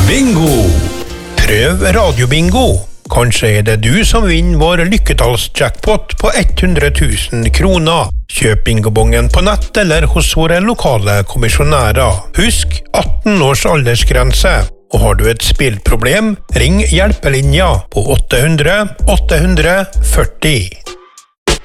Bingo! Prøv radiobingo. Kanskje det du som vinner vår lykketallsjackpot på 100 000 kroner. Kjøp bingobongen på nett eller hos våre lokale kommisjonærer. Husk 18 års aldersgrense. Og har du et spillproblem, ring hjelpelinja på 800 840.